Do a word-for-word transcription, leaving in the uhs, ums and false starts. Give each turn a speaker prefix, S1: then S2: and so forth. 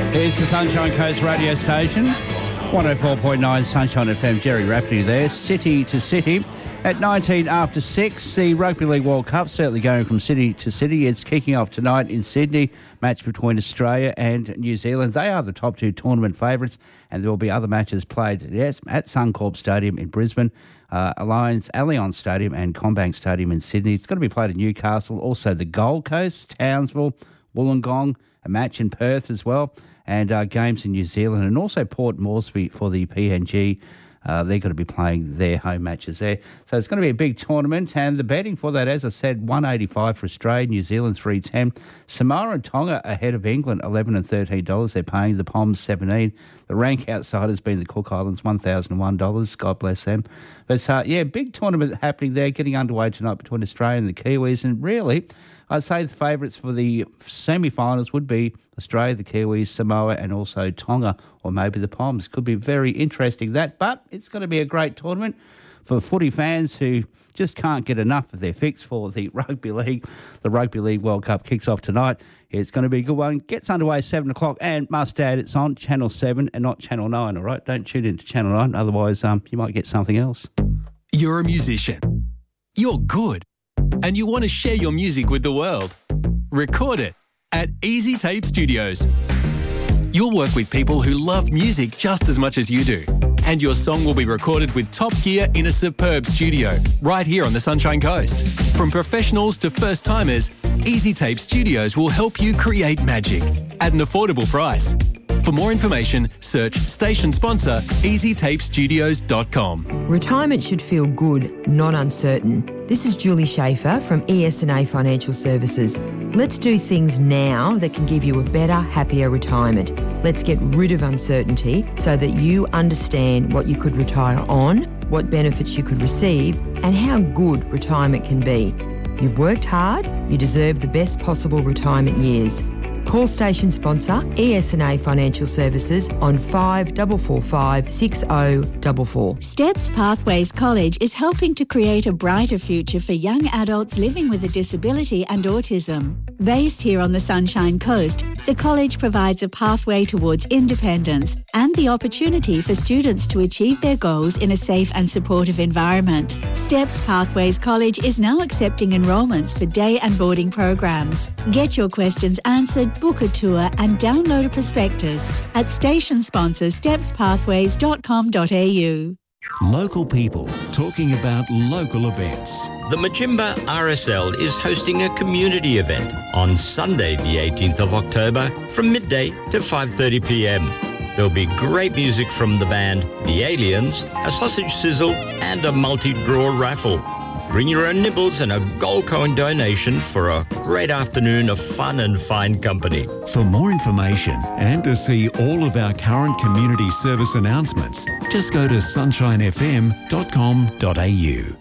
S1: Here's the Sunshine Coast radio station, one oh four point nine Sunshine F M. Jerry Rafferty there, city to city. At nineteen after six, the Rugby League World Cup certainly going from city to city. It's kicking off tonight in Sydney, match between Australia and New Zealand. They are the top two tournament favourites, and there will be other matches played, yes, at Suncorp Stadium in Brisbane, uh, Alliance Allianz Stadium and Combank Stadium in Sydney. It's going to be played at Newcastle, also the Gold Coast, Townsville, Wollongong, a match in Perth as well, and uh, games in New Zealand, and also Port Moresby for the P N G. Uh, they're going to be playing their home matches there. So it's going to be a big tournament, and the betting for that, as I said, one eighty-five for Australia, New Zealand three ten. Samoa and Tonga ahead of England, eleven and thirteen dollars. They're paying the Poms seventeen. The rank outside has been the Cook Islands, one thousand one dollars. God bless them. But, uh, yeah, big tournament happening there, getting underway tonight between Australia and the Kiwis. And really, I'd say the favourites for the semi-finals would be Australia, the Kiwis, Samoa and also Tonga, or maybe the Poms. Could be very interesting, that. But it's going to be a great tournament for footy fans who just can't get enough of their fix for the Rugby League. The Rugby League World Cup kicks off tonight. It's going to be a good one. Gets underway at seven o'clock, and must add, it's on Channel seven and not Channel nine, all right? Don't tune into Channel nine, otherwise um, you might get something else.
S2: You're a musician. You're good. And you want to share your music with the world. Record it at Easy Tape Studios. You'll work with people who love music just as much as you do. And your song will be recorded with top gear in a superb studio right here on the Sunshine Coast. From professionals to first-timers, Easy Tape Studios will help you create magic at an affordable price. For more information, search station sponsor easy tape studios dot com.
S3: Retirement should feel good, not uncertain. This is Julie Schaefer from E S and A Financial Services. Let's do things now that can give you a better, happier retirement. Let's get rid of uncertainty so that you understand what you could retire on, what benefits you could receive, and how good retirement can be. You've worked hard, you deserve the best possible retirement years. Call station sponsor E S and A Financial Services on five four four five, six oh four four.
S4: Steps Pathways College is helping to create a brighter future for young adults living with a disability and autism. Based here on the Sunshine Coast, the college provides a pathway towards independence and the opportunity for students to achieve their goals in a safe and supportive environment. Steps Pathways College is now accepting enrolments for day and boarding programs. Get your questions answered, book a tour and download a prospectus at station sponsor steps pathways dot com dot a u.
S5: Local people talking about local events.
S6: The Majimba R S L is hosting a community event on Sunday the eighteenth of October from midday to five thirty p m. There'll be great music from the band The Aliens, a sausage sizzle and a multi-draw raffle. Bring your own nibbles and a gold coin donation for a great afternoon of fun and fine company.
S5: For more information and to see all of our current community service announcements, just go to sunshine f m dot com dot a u.